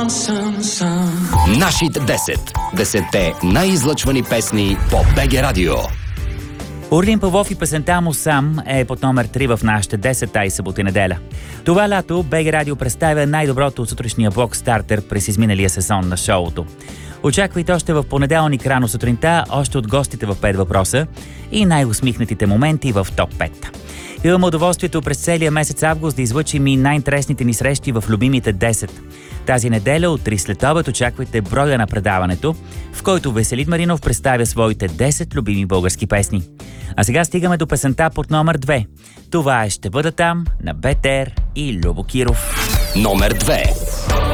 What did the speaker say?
Нашите 10. 10-те най-излъчвани песни по БГ Радио. Орлин Павлов и песента му сам е под номер 3 в нашите 10 тази събота и неделя. Това лято БГ Радио представя най-доброто от сутрешния блок стартер през изминалия сезон на шоуто. Очаквайте още в понеделник рано сутринта, още от гостите в 5 въпроса и най-усмихнатите моменти в топ 5. Имам удоволствието през целия месец август да излъчим и най-интересните ни срещи в любимите 10. Тази неделя от 3 след обед очаквайте броя на предаването, в който Веселин Маринов представя своите 10 любими български песни. А сега стигаме до песента под номер 2. Това е "Ще бъда там" на БТР и Любо Киров. Номер 2.